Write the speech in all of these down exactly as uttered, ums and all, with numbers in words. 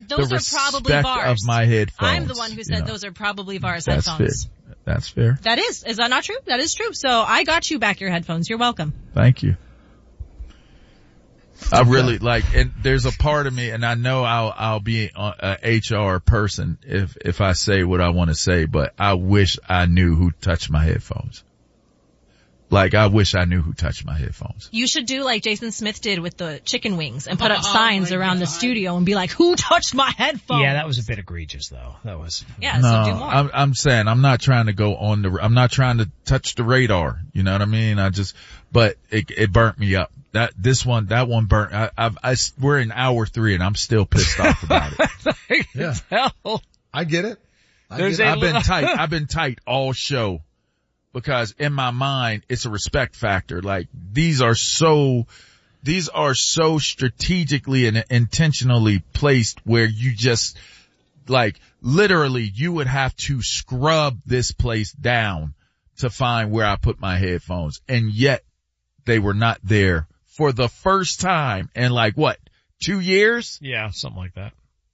those the are probably respect Vars. of my headphones. I'm the one who said you know. those are probably Vars That's headphones. fair. That's fair. That is. Is that not true? That is true. So I got you back your headphones. You're welcome. Thank you. I really like, and there's a part of me, and I know I'll, I'll be a H R person if, if I say what I want to say, but I wish I knew who touched my headphones. Like, I wish I knew who touched my headphones. You should do like Jason Smith did with the chicken wings and put up Oh, signs my around God. the studio and be like, who touched my headphones? Yeah, that was a bit egregious though. That was. Yeah, No, so do more. I'm, I'm saying I'm not trying to go on the, I'm not trying to touch the radar. You know what I mean? I just, but it, it burnt me up. That, this one, that one burnt, I, I've, I, we're in hour three and I'm still pissed off about it. Yeah. Tell. I get it. I There's get it. a- I've been tight, I've been tight all show because in my mind, it's a respect factor. Like, these are so, these are so strategically and intentionally placed where you just, like, literally you would have to scrub this place down to find where I put my headphones. And yet they were not there for the first time in like what, two years? Yeah, something like that.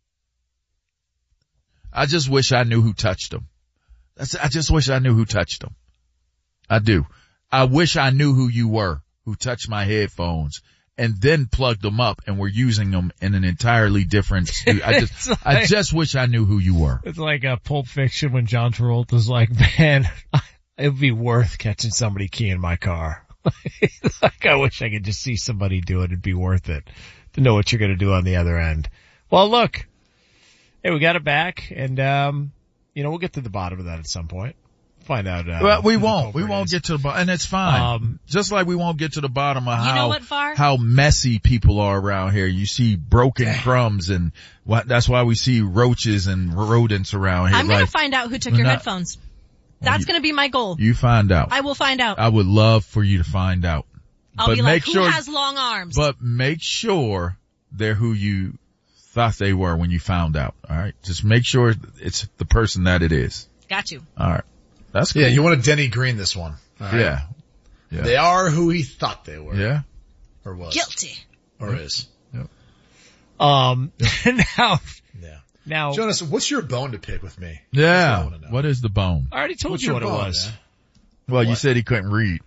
I just wish I knew who touched them. That's, I just wish I knew who touched them. I do. I wish I knew who you were, who touched my headphones and then plugged them up and were using them in an entirely different studio. I just, like, I just wish I knew who you were. It's like a Pulp Fiction when John Travolta's like, man, it would be worth catching somebody keying my car. Like, I wish I could just see somebody do it. It'd be worth it to know what you're going to do on the other end. Well, look, hey, we got it back and, um, you know, we'll get to the bottom of that at some point. Find out. Uh, Well, we who the won't. We culprit won't is. get to the bottom, and it's fine. Um, Just like we won't get to the bottom of You how know what, Var? how messy people are around here. You see broken crumbs, and what, that's why we see roaches and rodents around here. I'm going like, to find out who took we're your not- headphones. That's you- going to be my goal. You find out. I will find out. I would love for you to find out. I'll but be make like, who sure, has long arms? but make sure they're who you thought they were when you found out. All right, just make sure it's the person that it is. Got you. All right, that's cool. Yeah, you want to Denny Green this one. All right? yeah, yeah, They are who he thought they were. yeah. Or was. Guilty. Or is. um, now, Yeah. now, Jonas, what's your bone to pick with me? Yeah. That's what I wanna know. What is the bone? I already told What's you your what it bone, was. man? Well, you What? said he couldn't read.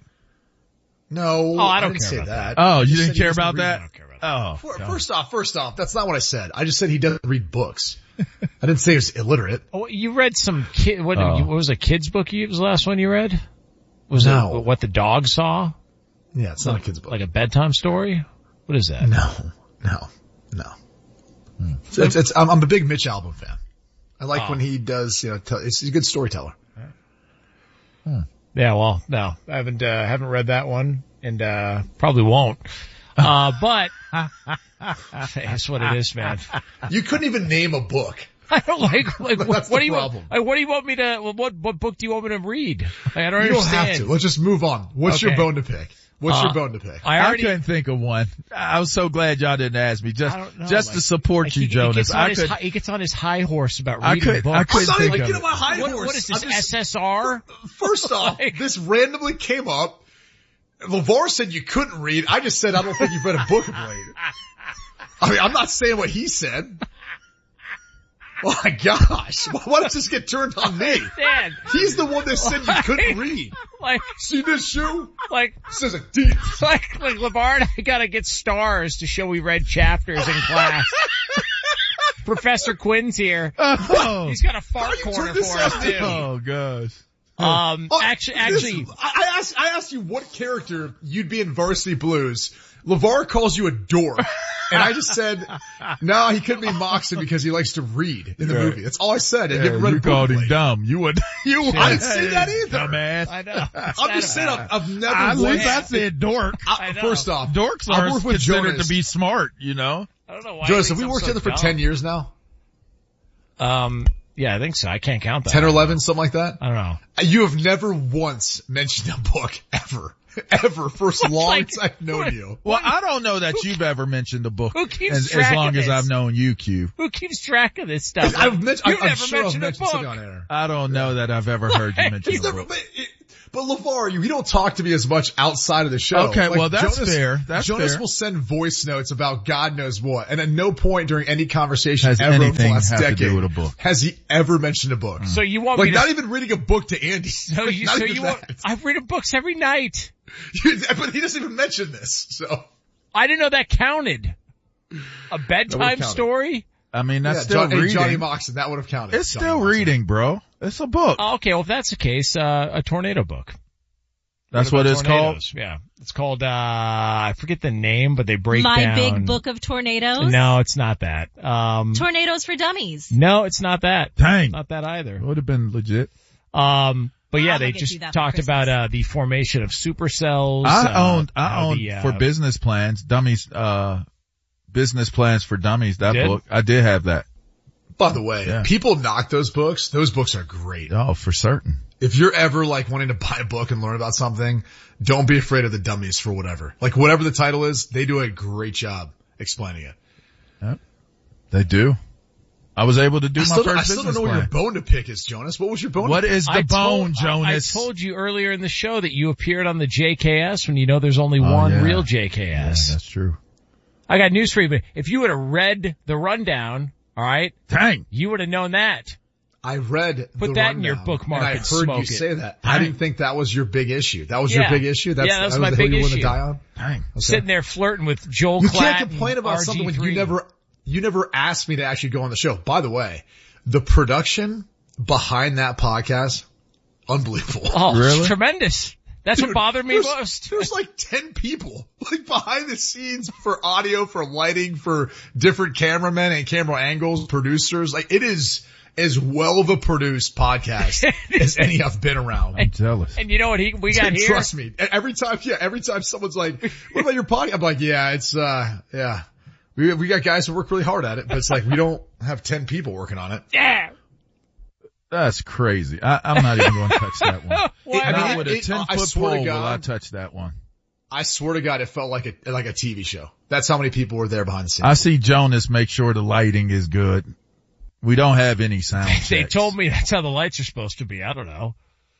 No, Oh, I don't didn't care say about that. Oh, you just didn't said he care doesn't about read. that? I don't care about that. Oh, For- God. First off, first off, that's not what I said. I just said he doesn't read books. I didn't say he was illiterate. Oh, you read some kid, what, Oh. what was a kid's book you, was the last one you read? Was No. it What the Dog Saw? Yeah, it's not a kid's book. Like a bedtime story? What is that? No, no, no. It's, it's, it's, I'm, I'm a big Mitch Albom fan. I like Oh. when he does, you know, tell, he's a good storyteller. Yeah, well, no, I haven't, uh, haven't read that one and, uh, probably won't. Uh, but it's what it is, man. You couldn't even name a book. I don't like, like, what, That's what the do you problem. want, like, what do you want me to, what, what book do you want me to read? Like, I don't You don't understand. have to. Let's just move on. What's your Okay. bone to pick? What's Uh, your bone to pick? I I already, couldn't think of one. I was so glad y'all didn't ask me. Just, I don't know, just like- to support like, you, he, he Jonas. gets on I his could, high, he gets on his high horse about I reading could, books. I couldn't not think even of getting it. my high What, horse. what is this, I'm just- S S R? First off, Like- this randomly came up. LeVar said you couldn't read. I just said I don't think you've read a book of late. I mean, I'm not saying what he said. Oh my gosh. Why does this get turned on me? Dad, He's the one that said you couldn't read. like, See this shoe? like, Says a D. like, like LeVar and I gotta get stars to show we read chapters in class. Professor Quinn's here. Oh, He's got a How fart you corner turn this for us out? too. oh gosh. Um, Oh, actually, this- actually, I, I asked, I asked you what character you'd be in Varsity Blues. LeVar calls you a dork. And I just said, no, he couldn't be Moxie because he likes to read in the Yeah. movie. That's all I said. I Yeah, didn't read a you book called him lately. dumb. You would, you would. I didn't say that either. Dumbass. I know. What's I'm that just saying about? I've, I've never At least I once, said dork. I know. first off, Dorks I've are worked with considered Jonas. to be smart, you know? I don't know why. Jonas, he have we thinks worked I'm together so for ten dumb. years now? Um, yeah, I think so. I can't count that. ten or eleven, something like that? I don't know. You have never once mentioned a book, ever. Ever, for as long Like, as I've known what- you. Well, I don't know that you've ever mentioned a book Who keeps as, as track long of as this? I've known you, Q. Who keeps track of this stuff? I've mentioned, You've I'm never sure I've mentioned a mentioned book. something on air. I don't know that I've ever heard you mention He's a never, book. but, it, But LeVar, you, you don't talk to me as much outside of the show. Okay, Like, well that's Jonas, fair. That's Jonas fair. will send voice notes about God knows what, and at no point during any conversation Has ever over the anything last have to decade do with a book. has he ever mentioned a book. So you want Like me to? not even reading a book to Andy. so you, Not so even you that. want? I read books every night. But he doesn't even mention this. So I didn't know that counted. A bedtime counted. story? I mean, that's yeah, still John, hey, reading. Johnny Moxon, that would have counted. It's Johnny still Moxon. reading, bro. It's a book. Oh, okay, well if that's the case, uh, a tornado book. That's What what about it's called. tornadoes? Yeah. It's called, uh, I forget the name, but they break My down. Big Book of Tornadoes. No, it's not that. Um, Tornadoes for Dummies. no, it's not that. Dang. Not that either. Would have been legit. Um, but yeah, I'll they get just you that for talked Christmas. about, uh, the formation of supercells. I uh, owned, I how owned the, uh, for business plans, dummies, uh, business plans for dummies, that Did? book. I did have that. By the way, Yeah. people knock those books. Those books are great. Oh, for certain. If you're ever like wanting to buy a book and learn about something, don't be afraid of the dummies for whatever. Like whatever the title is, they do a great job explaining it. Yep. They do. I was able to do I my still, first I still business don't know plan. what your bone to pick is, Jonas. What was your bone? What to pick? is the I bone, told, Jonas? I, I told you earlier in the show that you appeared on the J K S when you know there's only Oh, one yeah. real J K S. Yeah, that's true. I got news for you, but if you would have read the rundown, alright, Dang. you would have known that. I read Put the that in your rundown, bookmark and I and heard smoke you it. say that. I Dang. didn't think that was your big issue. That was Yeah. your big issue? That's, Yeah, that was that my was the hill big you wanted issue. to die on? Dang. Sitting there flirting with Joel You Klatt can't complain and about R G something when three. you never, you never asked me to actually go on the show. By the way, the production behind that podcast, unbelievable. Oh, Really? tremendous. That's Dude, what bothered me there's, most. There's like ten people, like behind the scenes for audio, for lighting, for different cameramen and camera angles, producers. Like it is as well of a produced podcast as any I've been around. I'm jealous. And you know what he, we got And here? trust me, every time, yeah, every time someone's like, what about your podcast? I'm like, yeah, it's, uh, yeah. We, we got guys who work really hard at it, but it's like we don't have ten people working on it. Yeah. That's crazy. I, I'm not even going to touch that one. Why I mean, Not not? with a it- ten I foot swear to pole will I God. touch that one. I swear to God, it felt like a, like a T V show. That's how many people were there behind the scenes. I see Jonas make sure the lighting is good. We don't have any sound They checks. told me that's how the lights are supposed to be. I don't know.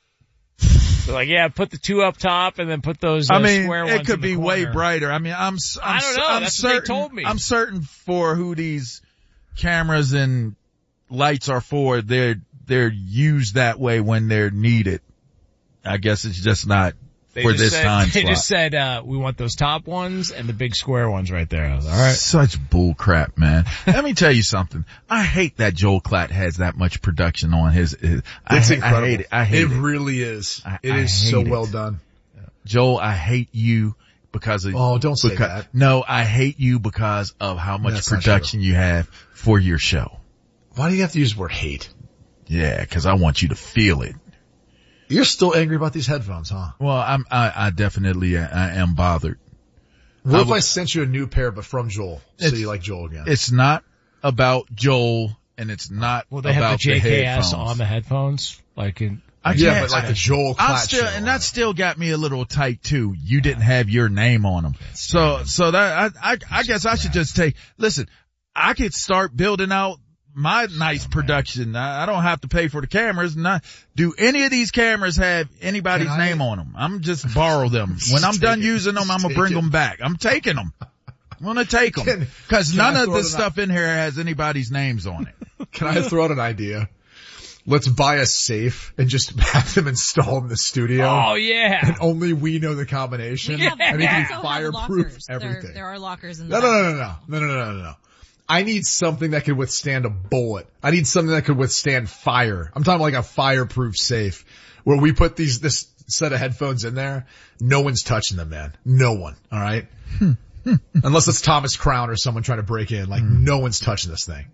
They're like, yeah, put the two up top and then put those uh, I mean, square ones it could in the be way corner. brighter. I mean, I'm, s- I'm, I don't know. I'm That's what they certain, told me. I'm certain for who these cameras and lights are for. They're, they're used that way when they're needed. I guess it's just not They for just this said, time They slot. just said, uh, we want those top ones and the big square ones right there. I was like, all right. Such bull crap, man. Let me tell you something. I hate that Joel Klatt has that much production on his, his I, It's ha- incredible. I hate it. I hate it. It really is. I- It I is so hate it. well done. Joel, I hate you because of, Oh, don't say because, that. no, I hate you because of how much That's not production you have for your show. Why do you have to use the word hate? Yeah, cause I want you to feel it. You're still angry about these headphones, huh? Well, I'm, I, I definitely, I am bothered. What I if would- I sent you a new pair, but from Joel, so It's- you like Joel again? It's not about Joel and it's not Well, they about have the J K S headphones. on the headphones. Like in, I yeah, can't- but like the Joel I'm Klatt still, show. and that still got me a little tight too. You didn't have your name on them. So, so that, I, I, I guess I should just take, listen, I could start building out my nice production. I, I don't have to pay for the cameras. Not, do any of these cameras have anybody's Can I- name on them? I'm just borrow them. When I'm Just done take it. using them, I'm Just gonna take bring it. them back. I'm taking them. I'm gonna take them. Can- Cause can none I of throw the it out? stuff in here has anybody's names on it. Can I throw out an idea? Let's buy a safe and just have them installed in the studio. oh yeah. And only we know the combination. We have, and we it can also be have fireproof lockers. There, everything. there are lockers in the No, no, back. no, no, no, no, no, no, no, no. I need something that could withstand a bullet. I need something that could withstand fire. I'm talking like a fireproof safe where we put these, this set of headphones in there. No one's touching them, man. No one. All right. Unless it's Thomas Crown or someone trying to break in. Like no one's touching this thing.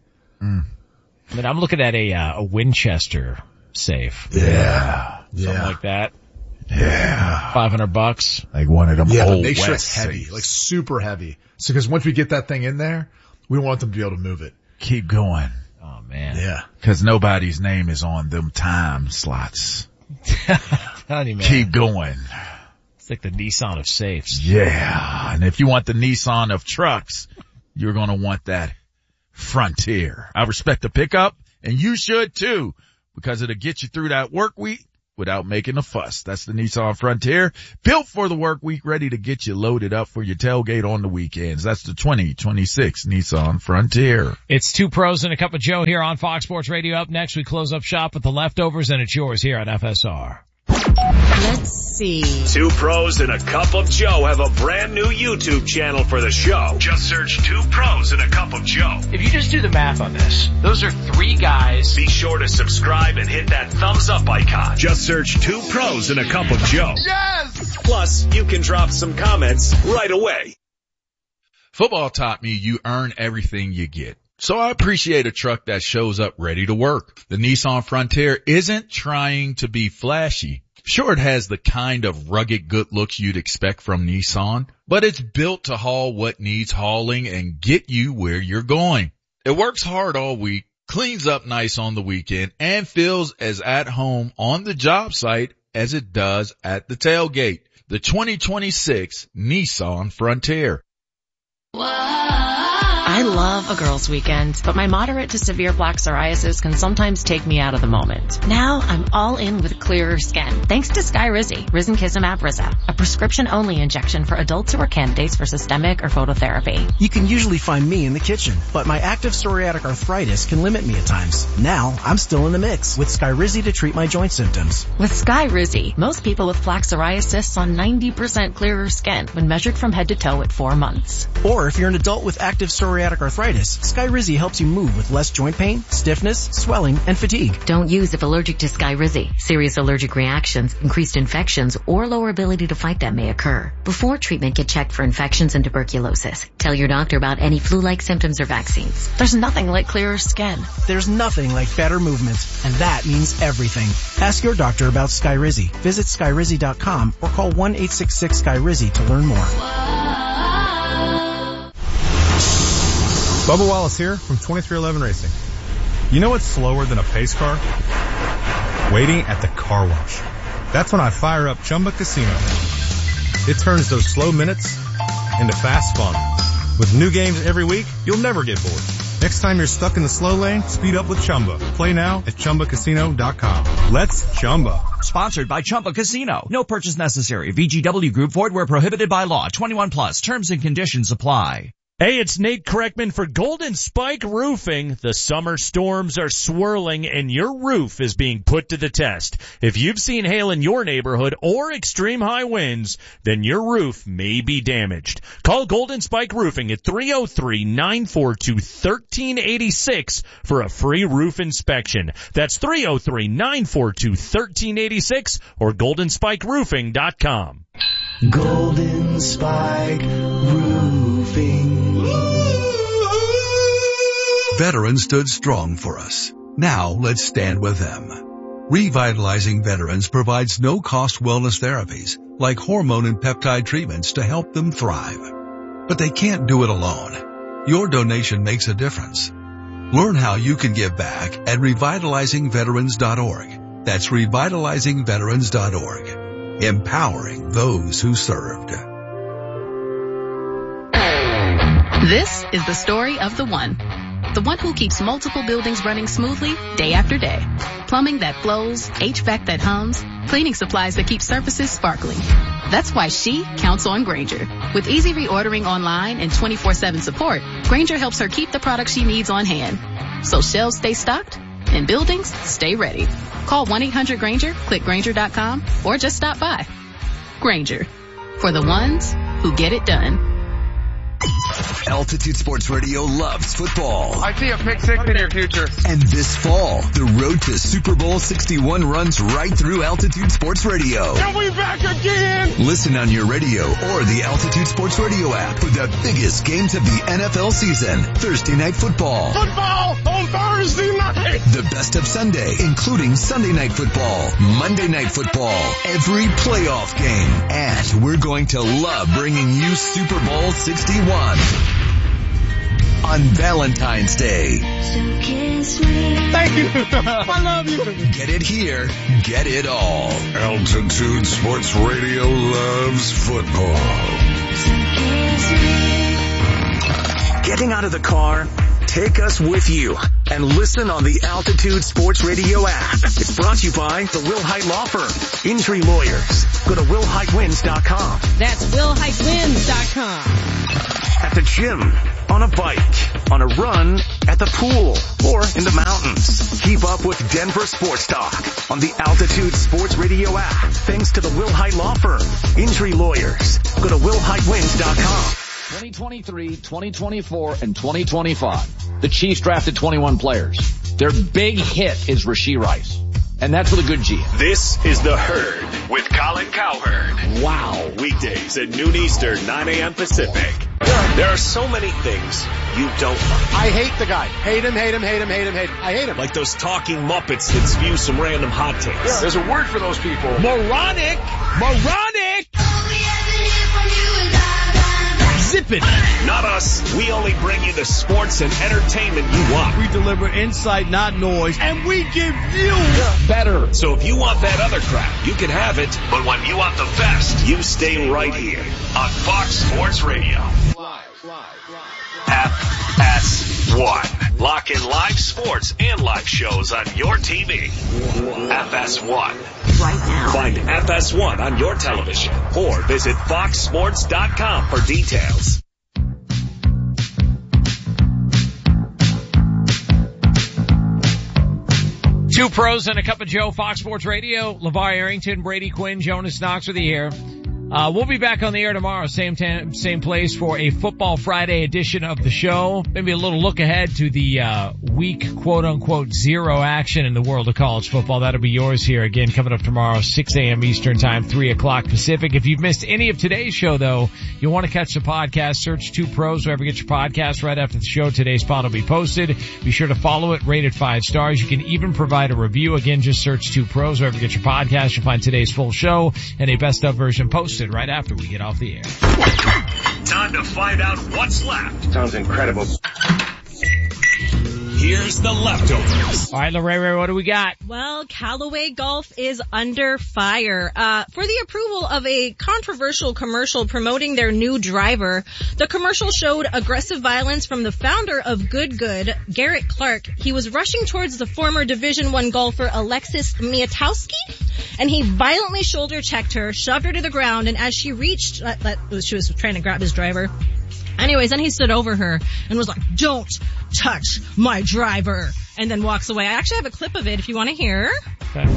I mean, I'm looking at a, uh, a Winchester safe. Yeah. Something Yeah. like that. Yeah. five hundred bucks. Like one of them Yeah, but old make sure West it's heavy, safes. like super heavy. So cause once we get that thing in there, we want them to be able to move it. Keep going. Oh man. Yeah. Cause nobody's name is on them time slots. Telling you, man. Keep going. It's like the Nissan of safes. Yeah. And if you want the Nissan of trucks, you're going to want that Frontier. I respect the pickup and you should too because it'll get you through that work week without making a fuss. That's the Nissan Frontier, built for the work week, ready to get you loaded up for your tailgate on the weekends. That's the twenty twenty-six Nissan Frontier. It's Two Pros and a Cup of Joe here on Fox Sports Radio. Up next, we close up shop with the leftovers, and it's yours here on F S R. Let's see. Two Pros and a Cup of Joe have a brand new YouTube channel for the show. Just search Two Pros and a Cup of Joe. If you just do the math on this, those are three guys. Be sure to subscribe and hit that thumbs up icon. Just search Two Pros and a Cup of Joe. Yes! Plus, you can drop some comments right away. Football taught me you earn everything you get. So I appreciate a truck that shows up ready to work. The Nissan Frontier isn't trying to be flashy. Sure, it has the kind of rugged good looks you'd expect from Nissan, but it's built to haul what needs hauling and get you where you're going. It works hard all week, cleans up nice on the weekend, and feels as at home on the job site as it does at the tailgate. The twenty twenty-six Nissan Frontier. I love a girls' weekend, but my moderate to severe plaque psoriasis can sometimes take me out of the moment. Now I'm all in with clearer skin, thanks to Skyrizi, Risankizumab Riza, a prescription-only injection for adults who are candidates for systemic or phototherapy. You can usually find me in the kitchen, but my active psoriatic arthritis can limit me at times. Now I'm still in the mix with Skyrizi to treat my joint symptoms. With Skyrizi, most people with plaque psoriasis saw ninety percent clearer skin when measured from head to toe at four months. Or if you're an adult with active psoriatic arthritis, Skyrizi helps you move with less joint pain, stiffness, swelling, and fatigue. Don't use if allergic to Skyrizi. Serious allergic reactions, increased infections, or lower ability to fight them may occur. Before treatment, get checked for infections and tuberculosis. Tell your doctor about any flu-like symptoms or vaccines. There's nothing like clearer skin. There's nothing like better movement, and that means everything. Ask your doctor about Skyrizi. Visit Skyrizi dot com or call one eight six six Skyrizi to learn more. Bubba Wallace here from twenty-three eleven Racing. You know what's slower than a pace car? Waiting at the car wash. That's when I fire up Chumba Casino. It turns those slow minutes into fast fun. With new games every week, you'll never get bored. Next time you're stuck in the slow lane, speed up with Chumba. Play now at Chumba Casino dot com. Let's Chumba. Sponsored by Chumba Casino. No purchase necessary. V G W Group. Void where prohibited by law. twenty-one plus. Terms and conditions apply. Hey, it's Nate Kreckman for Golden Spike Roofing. The summer storms are swirling and your roof is being put to the test. If you've seen hail in your neighborhood or extreme high winds, then your roof may be damaged. Call Golden Spike Roofing at three oh three, nine four two, one three eight six for a free roof inspection. That's three oh three, nine four two, one three eight six or golden spike roofing dot com. Golden Spike Roofing. Veterans stood strong for us. Now let's stand with them. Revitalizing Veterans provides no-cost wellness therapies like hormone and peptide treatments to help them thrive. But they can't do it alone. Your donation makes a difference. Learn how you can give back at revitalizing veterans dot org. That's revitalizing veterans dot org. Empowering those who served. This is the story of the one. The one who keeps multiple buildings running smoothly day after day. Plumbing that flows, H V A C that hums, cleaning supplies that keep surfaces sparkling. That's why she counts on Grainger. With easy reordering online and twenty-four seven support, Grainger helps her keep the products she needs on hand. So shelves stay stocked and buildings stay ready. Call one eight hundred Grainger, click Grainger dot com, or just stop by. Grainger. For the ones who get it done. Altitude Sports Radio loves football. I see a pick six in your future. And this fall, the road to Super Bowl sixty-one runs right through Altitude Sports Radio. Are we back again? Listen on your radio or the Altitude Sports Radio app for the biggest games of the N F L season. Thursday night football. Football on Thursday night. The best of Sunday, including Sunday night football, Monday night football, every playoff game. And we're going to love bringing you Super Bowl sixty-one. On Valentine's Day. So kiss me. Thank you. I love you. Get it here. Get it all. Altitude Sports Radio loves football. So kiss me. Getting out of the car, Take us with you and listen on the Altitude Sports Radio app. It's brought to you by the Will Height Law Firm. Injury lawyers. Go to will height wins dot com. That's will height wins dot com. At the gym, on a bike, on a run, at the pool, or in the mountains. Keep up with Denver Sports Talk on the Altitude Sports Radio app. Thanks to the Will Height Law Firm. Injury lawyers. Go to will height wins dot com. twenty twenty-three, twenty twenty-four, and twenty twenty-five. The Chiefs drafted twenty-one players. Their big hit is Rashee Rice. And that's with a good G. This is The Herd with Colin Cowherd. Wow. Weekdays at noon Eastern, nine a.m. Pacific. There are so many things you don't like. I hate the guy. Hate him, hate him, hate him, hate him, hate him. I hate him. Like those talking Muppets that spew some random hot takes. Yeah. There's a word for those people. Moronic! Moronic! Zip it. Not us. We only bring you the sports and entertainment you want. We deliver insight, not noise, and we give you better. So if you want that other crap, you can have it. But when you want the best, you stay right here on Fox Sports Radio. F S one. Lock in live sports and live shows on your T V. F S one. Right now. Find F S one on your television or visit fox sports dot com for details. Two pros and a cup of Joe, Fox Sports Radio. LeVar Arrington, Brady Quinn, Jonas Knox with you here. Uh, we'll be back on the air tomorrow, same time, same place for a Football Friday edition of the show. Maybe a little look ahead to the, uh, week, quote unquote, zero action in the world of college football. That'll be yours here again coming up tomorrow, six a.m. Eastern time, three o'clock Pacific. If you've missed any of today's show though, you'll want to catch the podcast, search Two Pros wherever you get your podcast right after the show. Today's pod will be posted. Be sure to follow it, rate it five stars. You can even provide a review. Again, just search Two Pros wherever you get your podcast. You'll find today's full show and a best of version posted right after we get off the air. Time to find out what's left. Sounds incredible. Here's the leftovers. All right, Lorraine, what do we got? Well, Callaway Golf is under fire. Uh, for the approval of a controversial commercial promoting their new driver. The commercial showed aggressive violence from the founder of Good Good, Garrett Clark. He was rushing towards the former Division One golfer Alexis Miotowski, and he violently shoulder checked her, shoved her to the ground, and as she reached, uh, that, she was trying to grab his driver. Anyways, then he stood over her and was like, "Don't touch my driver," and then walks away. I actually have a clip of it if you want to hear. Okay.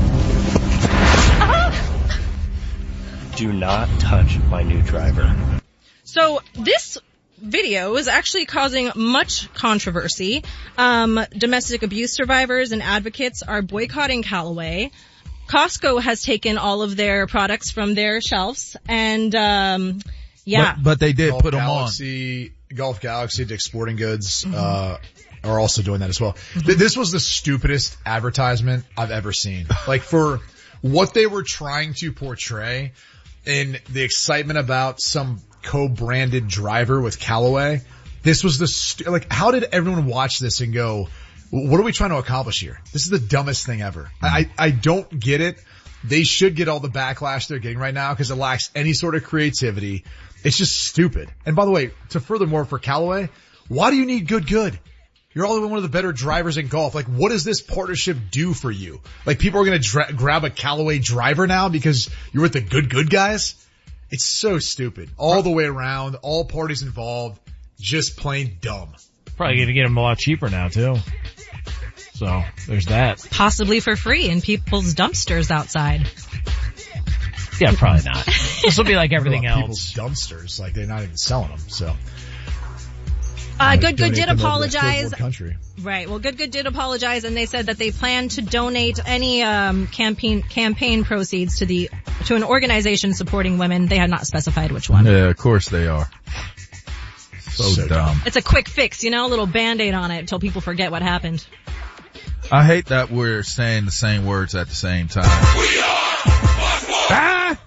Do not touch my new driver. So this video is actually causing much controversy. Um, domestic abuse survivors and advocates are boycotting Callaway. Costco has taken all of their products from their shelves, and um yeah. But, but they did Golf put them Galaxy, on. Golf Galaxy, Dick's Sporting Goods, Mm-hmm. uh, are also doing that as well. Mm-hmm. Th- This was the stupidest advertisement I've ever seen. Like for what they were trying to portray and the excitement about some co-branded driver with Callaway, this was the, stu- like how did everyone watch this and go, what are we trying to accomplish here? This is the dumbest thing ever. I, I don't get it. They should get all the backlash they're getting right now because it lacks any sort of creativity. It's just stupid. And by the way, to furthermore for Callaway, why do you need Good Good? You're all one of the better drivers in golf. Like, what does this partnership do for you? Like, people are going to dra- grab a Callaway driver now because you're with the Good Good guys? It's so stupid. All the way around, all parties involved, just plain dumb. Probably going to get them a lot cheaper now too. So there's that. Possibly for free in people's dumpsters outside. Yeah, probably not. This will be like everything else. People's dumpsters, like they're not even selling them. So, uh, Good Good donate did them over to third apologize. world country. Right. Well, Good Good did apologize, and they said that they plan to donate any um campaign campaign proceeds to the to an organization supporting women. They had not specified which one. Yeah, of course they are. So, So dumb. It's a quick fix, you know, a little Band-Aid on it until people forget what happened. I hate that we're saying the same words at the same time. We are Ah!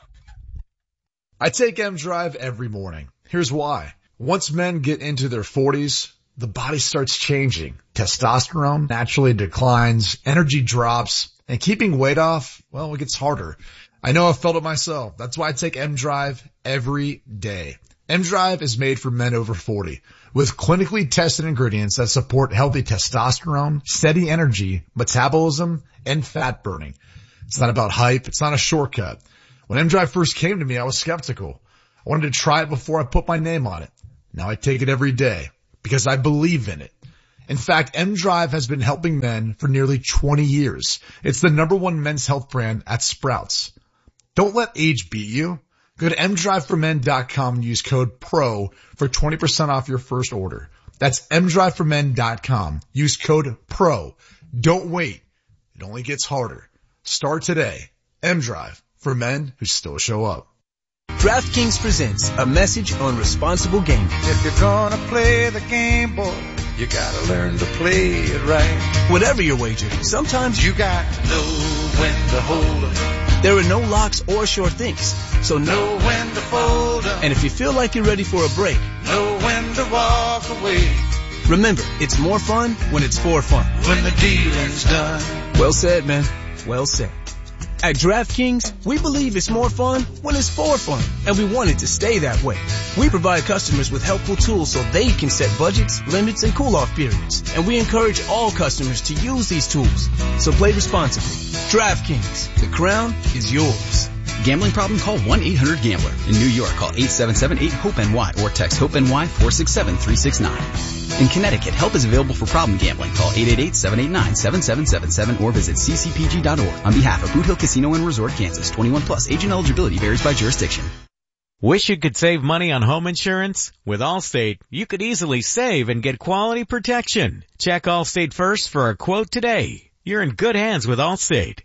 I take M Drive every morning. Here's why. Once men get into their forties, the body starts changing. Testosterone naturally declines, energy drops, and keeping weight off, well, it gets harder. I know I've felt it myself. That's why I take M Drive every day. M Drive is made for men over forty. with clinically tested ingredients that support healthy testosterone, steady energy, metabolism, and fat burning. It's not about hype. It's not a shortcut. When M-Drive first came to me, I was skeptical. I wanted to try it before I put my name on it. Now I take it every day because I believe in it. In fact, M-Drive has been helping men for nearly twenty years. It's the number one men's health brand at Sprouts. Don't let age beat you. Go to m drive for men dot com and use code PRO for twenty percent off your first order. That's m drive for men dot com. Use code PRO. Don't wait. It only gets harder. Start today. M-Drive for men who still show up. DraftKings presents a message on responsible gaming. If you're gonna play the game, boy, you gotta learn to play it right. Whatever your wager, sometimes you got to know when to hold 'em. There are no locks or sure things, so know when to fold 'em. And if you feel like you're ready for a break, know when to walk away. Remember, it's more fun when it's for fun. When the dealing's done. Well said, man. Well said. At DraftKings, we believe it's more fun when it's for fun, and we want it to stay that way. We provide customers with helpful tools so they can set budgets, limits, and cool-off periods, and we encourage all customers to use these tools. So play responsibly. DraftKings, the crown is yours. Gambling problem? Call one eight hundred gambler. In New York, call eight seven seven eight hope N Y or text HOPE-NY four six seven three six nine. In Connecticut, help is available for problem gambling. Call eight eight eight seven eight nine seven seven seven seven or visit c c p g dot org. On behalf of Boot Hill Casino and Resort, Kansas, twenty-one plus. Agent eligibility varies by jurisdiction. Wish you could save money on home insurance? With Allstate, you could easily save and get quality protection. Check Allstate first for a quote today. You're in good hands with Allstate.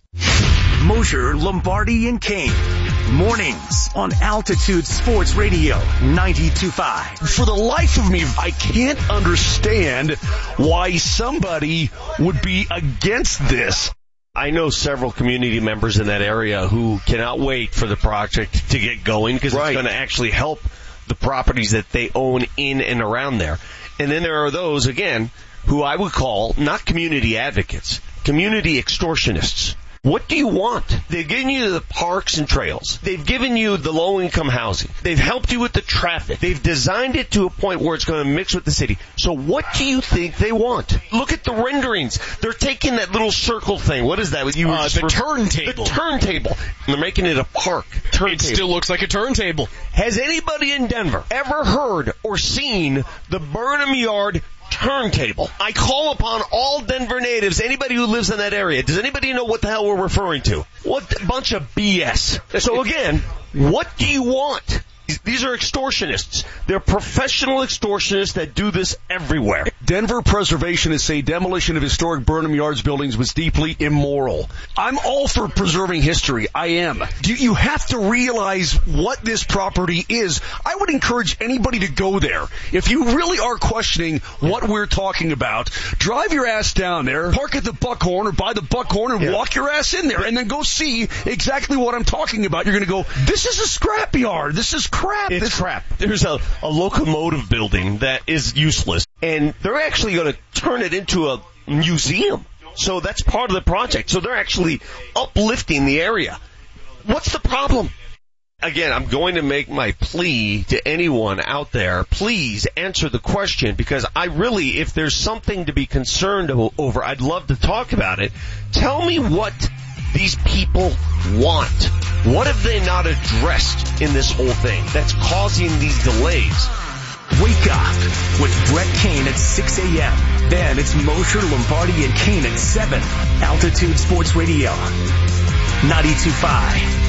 Mosher, Lombardi, and Kane. Mornings on Altitude Sports Radio ninety-two point five. For the life of me, I can't understand why somebody would be against this. I know several community members in that area who cannot wait for the project to get going because right. It's going to actually help the properties that they own in and around there. And then there are those, again, who I would call not community advocates, community extortionists. What do you want? They've given you the parks and trails. They've given you the low-income housing. They've helped you with the traffic. They've designed it to a point where it's going to mix with the city. So what do you think they want? Look at the renderings. They're taking that little circle thing. What is that? You uh, the for, turntable. The turntable. And they're making it a park. Turntable. It still looks like a turntable. Has anybody in Denver ever heard or seen the Burnham Yard turntable? I call upon all Denver natives, anybody who lives in that area. Does anybody know what the hell we're referring to? What bunch of B S. So again, what do you want? These are extortionists. They're professional extortionists that do this everywhere. Denver preservationists say demolition of historic Burnham Yards buildings was deeply immoral. I'm all for preserving history. I am. You, you have to realize what this property is. I would encourage anybody to go there. If you really are questioning what we're talking about, drive your ass down there, park at the Buckhorn or by the Buckhorn and yeah. walk your ass in there and then go see exactly what I'm talking about. You're going to go, this is a scrapyard. This is crap. It's this crap. There's a, a locomotive building that is useless, and they're actually going to turn it into a museum. So that's part of the project. So they're actually uplifting the area. What's the problem? Again, I'm going to make my plea to anyone out there. Please answer the question, because I really, if there's something to be concerned over, I'd love to talk about it. Tell me what these people want. What have they not addressed in this whole thing that's causing these delays? Wake up with Brett Kane at six a.m. Then it's Mosher, Lombardi, and Kane at seven. Altitude Sports Radio ninety-two point five.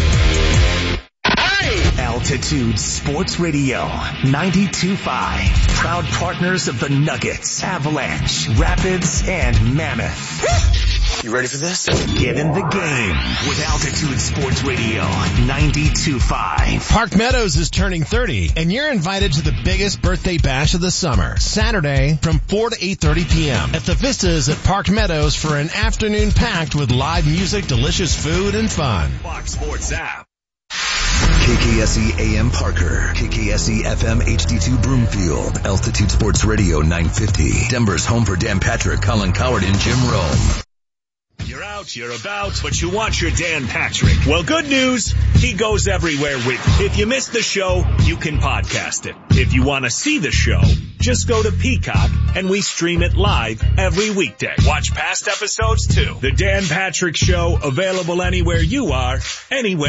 Altitude Sports Radio ninety-two point five. Proud partners of the Nuggets, Avalanche, Rapids, and Mammoth. You ready for this? Get in the game with Altitude Sports Radio ninety-two point five. Park Meadows is turning thirty, and you're invited to the biggest birthday bash of the summer. Saturday from four to eight thirty p.m. at the Vistas at Park Meadows for an afternoon packed with live music, delicious food, and fun. Fox Sports app. K K S E A M Parker, K K S E F M H D two Broomfield, Altitude Sports Radio nine fifty. Denver's home for Dan Patrick, Colin Coward, and Jim Rome. You're out, you're about, but you want your Dan Patrick. Well, good news, he goes everywhere with you. If you missed the show, you can podcast it. If you want to see the show, just go to Peacock and we stream it live every weekday. Watch past episodes too. The Dan Patrick Show, available anywhere you are, anywhere.